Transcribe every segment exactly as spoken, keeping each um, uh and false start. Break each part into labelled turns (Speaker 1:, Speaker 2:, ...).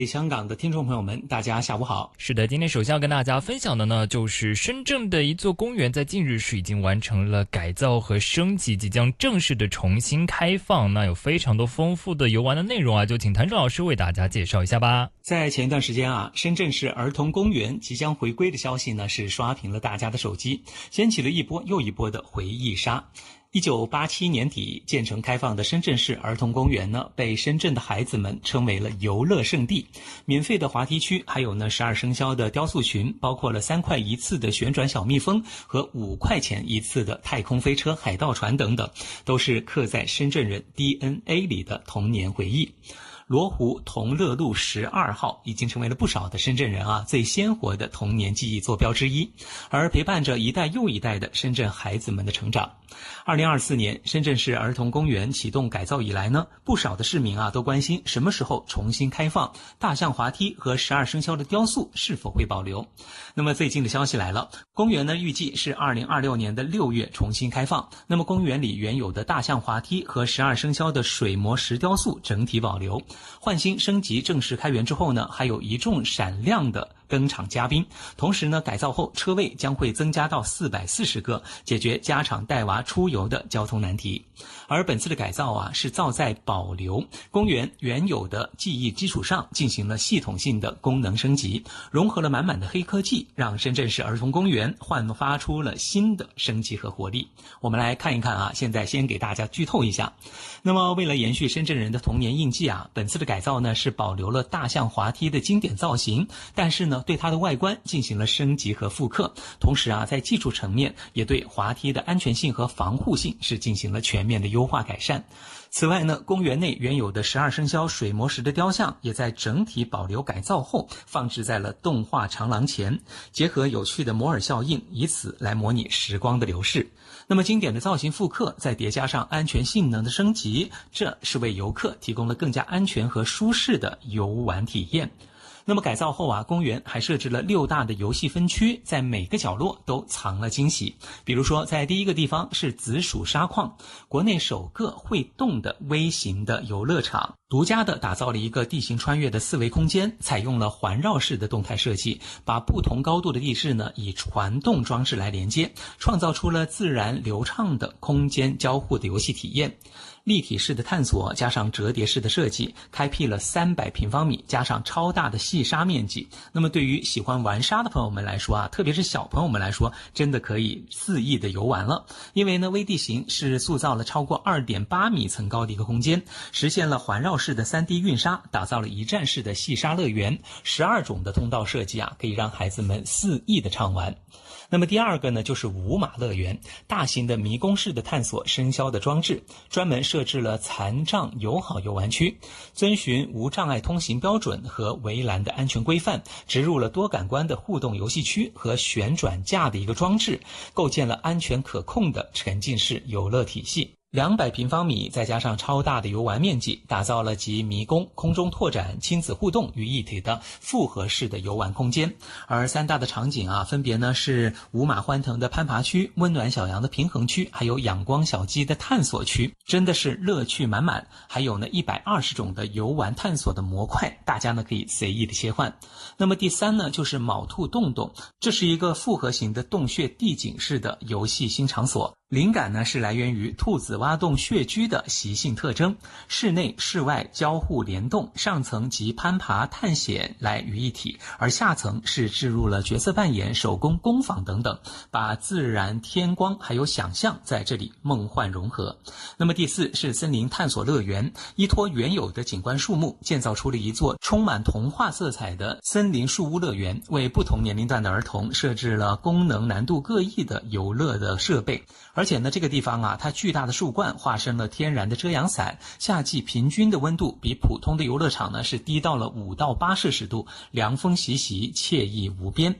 Speaker 1: 香港的听众朋友们，大家下午好。
Speaker 2: 是的，今天首先要跟大家分享的呢，就是深圳的一座公园在近日是已经完成了改造和升级，即将正式的重新开放。那有非常多丰富的游玩的内容啊，就请谭正老师为大家介绍一下吧。
Speaker 1: 在前一段时间啊，深圳市儿童公园即将回归的消息呢，是刷屏了大家的手机，掀起了一波又一波的回忆杀。一九八七年底建成开放的深圳市儿童公园呢，被深圳的孩子们称为了游乐胜地。免费的滑梯区，还有呢十二生肖的雕塑群，包括了三块一次的旋转小蜜蜂和五块钱一次的太空飞车、海盗船等等，都是刻在深圳人 D N A 里的童年回忆。罗湖同乐路十二号已经成为了不少的深圳人啊最鲜活的童年记忆坐标之一，而陪伴着一代又一代的深圳孩子们的成长。二零二四年深圳市儿童公园启动改造以来呢，不少的市民啊都关心什么时候重新开放，大象滑梯和十二生肖的雕塑是否会保留。那么最近的消息来了，公园呢预计是二零二六年的六月重新开放。那么公园里原有的大象滑梯和十二生肖的水磨石雕塑整体保留。焕新升级正式开园之后呢，还有一众闪亮的登场嘉宾。同时呢，改造后车位将会增加到四百四十个，解决家长带娃出游的交通难题。而本次的改造啊，是造在保留公园原有的记忆基础上，进行了系统性的功能升级，融合了满满的黑科技，让深圳市儿童公园焕发出了新的生机和活力。我们来看一看啊，现在先给大家剧透一下。那么为了延续深圳人的童年印记啊，本次的改造呢是保留了大象滑梯的经典造型，但是呢对它的外观进行了升级和复刻，同时啊在技术层面也对滑梯的安全性和防护性是进行了全面的优化改善。此外呢，公园内原有的十二生肖水磨石的雕像也在整体保留改造后放置在了动画长廊前，结合有趣的摩尔效应，以此来模拟时光的流逝。那么经典的造型复刻再叠加上安全性能的升级，这是为游客提供了更加安全和舒适的游玩体验。那么改造后啊，公园还设置了六大的游戏分区，在每个角落都藏了惊喜。比如说在第一个地方是紫薯沙矿，国内首个会动的微型的游乐场，独家的打造了一个地形穿越的四维空间，采用了环绕式的动态设计，把不同高度的地势呢以传动装置来连接，创造出了自然流畅的空间交互的游戏体验。立体式的探索加上折叠式的设计，开辟了三百平方米加上超大的细沙面积。那么对于喜欢玩沙的朋友们来说啊，特别是小朋友们来说，真的可以肆意的游玩了。因为呢，微地形是塑造了超过 二点八米层高的一个空间，实现了环绕式的 三 D 运沙，打造了一站式的细沙乐园。十二种的通道设计啊，可以让孩子们肆意的畅玩。那么第二个呢，就是五马乐园，大型的迷宫式的探索生肖的装置，专门设置了残障友好游玩区，遵循无障碍通行标准和围栏的安全规范，植入了多感官的互动游戏区和旋转架的一个装置，构建了安全可控的沉浸式游乐体系。两百平方米再加上超大的游玩面积，打造了集迷宫、空中拓展、亲子互动于一体的复合式的游玩空间。而三大的场景啊，分别呢是五马欢腾的攀爬区、温暖小羊的平衡区，还有仰光小鸡的探索区，真的是乐趣满满。还有呢一百二十种的游玩探索的模块，大家呢可以随意的切换。那么第三呢就是卯兔洞洞，这是一个复合型的洞穴地景式的游戏新场所。灵感呢是来源于兔子挖洞穴居的习性特征，室内室外交互联动，上层集攀爬探险来于一体，而下层是置入了角色扮演、手工工坊等等，把自然天光还有想象在这里梦幻融合。那么第四是森林探索乐园，依托原有的景观树木，建造出了一座充满童话色彩的森林树屋乐园，为不同年龄段的儿童设置了功能难度各异的游乐的设备。而且呢，这个地方啊，它巨大的树冠化身了天然的遮阳伞，夏季平均的温度比普通的游乐场呢是低到了五到八摄氏度，凉风习习，惬意无边。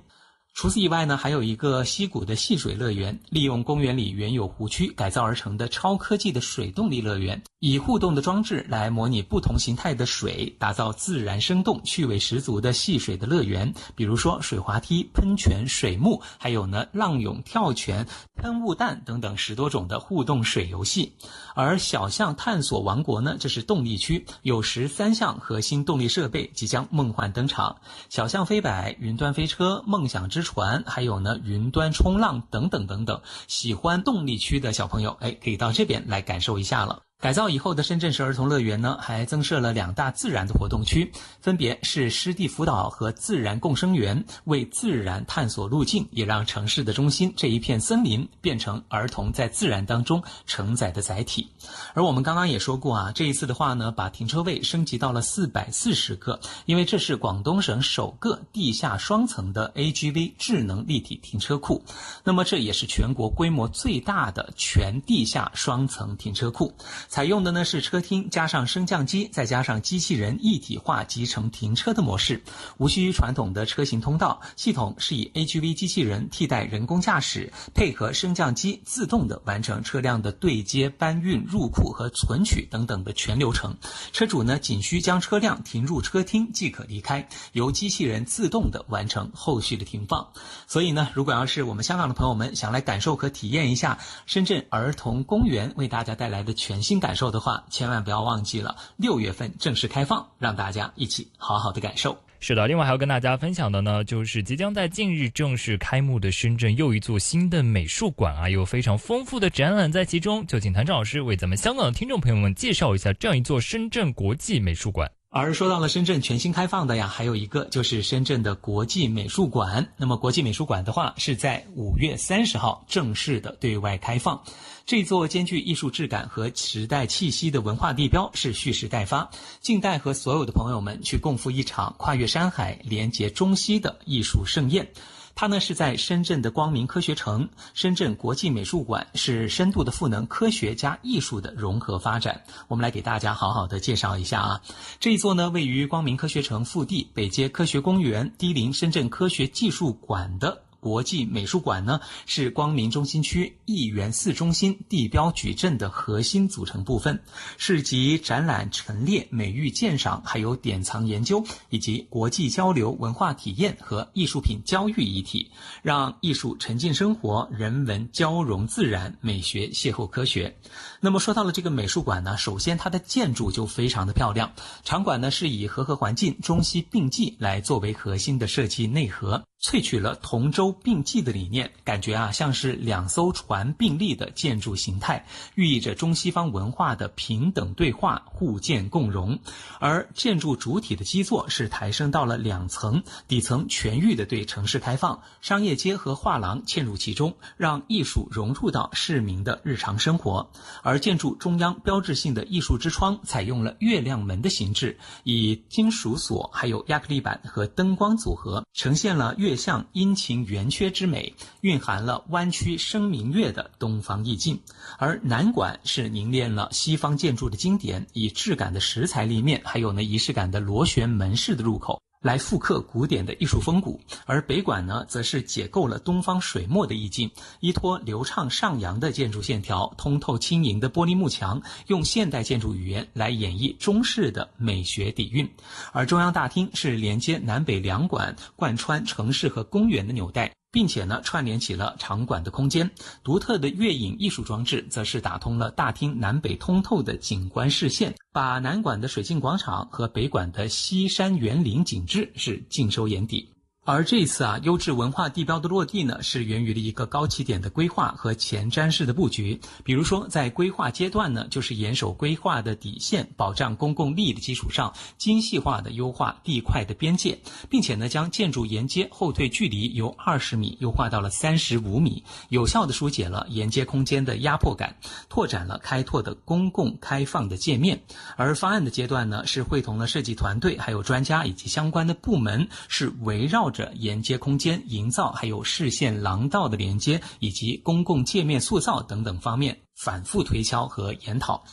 Speaker 1: 除此以外呢，还有一个溪谷的戏水乐园，利用公园里原有湖区改造而成的超科技的水动力乐园，以互动的装置来模拟不同形态的水，打造自然生动、趣味十足的戏水的乐园。比如说水滑梯、喷泉、水幕，还有呢浪涌、跳泉、喷雾弹等等十多种的互动水游戏。而小象探索王国呢，这是动力区，有十三项核心动力设备即将梦幻登场，小象飞摆、云端飞车、梦想之船，还有呢云端冲浪等等等等。喜欢动力区的小朋友，哎，可以到这边来感受一下了。改造以后的深圳市儿童乐园呢，还增设了两大自然的活动区，分别是湿地辅导和自然共生园，为自然探索路径，也让城市的中心这一片森林变成儿童在自然当中承载的载体。而我们刚刚也说过啊，这一次的话呢，把停车位升级到了四百四十个，因为这是广东省首个地下双层的 A G V 智能立体停车库，那么这也是全国规模最大的全地下双层停车库。采用的呢是车厅加上升降机再加上机器人一体化集成停车的模式，无需传统的车型通道，系统是以 A G V 机器人替代人工驾驶，配合升降机自动的完成车辆的对接、搬运、入库和存取等等的全流程。车主呢仅需将车辆停入车厅即可离开，由机器人自动的完成后续的停放。所以呢，如果要是我们香港的朋友们想来感受和体验一下深圳儿童公园为大家带来的全新感受的话，千万不要忘记了六月份正式开放，让大家一起好好的感受。
Speaker 2: 是的，另外还要跟大家分享的呢，就是即将在近日正式开幕的深圳又一座新的美术馆啊，有非常丰富的展览在其中。就请谭正老师为咱们香港的听众朋友们介绍一下这样一座深圳国际美术馆。
Speaker 1: 而说到了深圳全新开放的呀，还有一个就是深圳的国际美术馆。那么国际美术馆的话，是在五月三十号正式的对外开放。这座兼具艺术质感和时代气息的文化地标是蓄势待发，静待和所有的朋友们去共赴一场跨越山海、连接中西的艺术盛宴。它呢是在深圳的光明科学城，深圳国际美术馆是深度的赋能科学加艺术的融合发展。我们来给大家好好的介绍一下啊。这一座呢位于光明科学城腹地，北接科学公园，毗邻深圳科学技术馆的国际美术馆呢，是光明中心区一元四中心地标矩阵的核心组成部分，是集展览陈列、美育鉴赏还有典藏研究以及国际交流、文化体验和艺术品教育一体，让艺术沉浸生活，人文交融自然，美学邂逅科学。那么说到了这个美术馆呢，首先它的建筑就非常的漂亮，场馆呢是以和合环境、中西并济来作为核心的设计内核，萃取了同舟并济的理念，感觉啊像是两艘船并立的建筑形态，寓意着中西方文化的平等对话、互鉴共融。而建筑主体的基座是抬升到了两层，底层全域的对城市开放，商业街和画廊嵌入其中，让艺术融入到市民的日常生活。而建筑中央标志性的艺术之窗采用了月亮门的形制，以金属锁还有亚克力板和灯光组合，呈现了月相阴晴圆缺之美，蕴含了弯曲生明月的东方意境。而南馆是凝练了西方建筑的经典，以质感的石材立面还有呢仪式感的螺旋门式的入口来复刻古典的艺术风骨。而北馆呢则是解构了东方水墨的意境，依托流畅上扬的建筑线条，通透轻盈的玻璃幕墙，用现代建筑语言来演绎中式的美学底蕴。而中央大厅是连接南北两馆，贯穿城市和公园的纽带，并且呢串联起了场馆的空间。独特的月影艺术装置则是打通了大厅南北通透的景观视线，把南馆的水镜广场和北馆的西山园林景致是尽收眼底。而这一次啊，优质文化地标的落地呢，是源于了一个高起点的规划和前瞻式的布局。比如说，在规划阶段呢，就是严守规划的底线，保障公共利益的基础上，精细化的优化地块的边界，并且呢，将建筑沿街后退距离由二十米优化到了三十五米，有效地疏解了沿街空间的压迫感，拓展了开拓的公共开放的界面。而方案的阶段呢，是会同了设计团队、还有专家以及相关的部门，是围绕着沿街空间营造还有视线廊道的连接以及公共界面塑造等等方面反复推敲和研讨。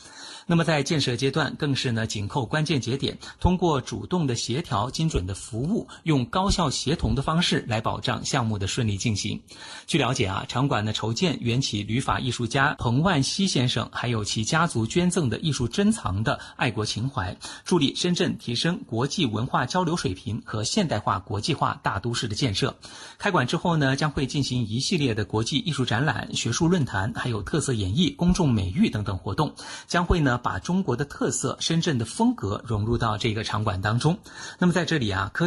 Speaker 1: 那么在建设阶段，更是呢紧扣关键节点，通过主动的协调、精准的服务，用高效协同的方式来保障项目的顺利进行。据了解啊，场馆的筹建缘起旅法艺术家彭万熙先生，还有其家族捐赠的艺术珍藏的爱国情怀，助力深圳提升国际文化交流水平和现代化国际化大都市的建设。开馆之后呢，将会进行一系列的国际艺术展览、学术论坛，还有特色演绎、公众美育等等活动，将会呢把中国的特色、深圳的风格融入到这个场馆当中。那么在这里啊，科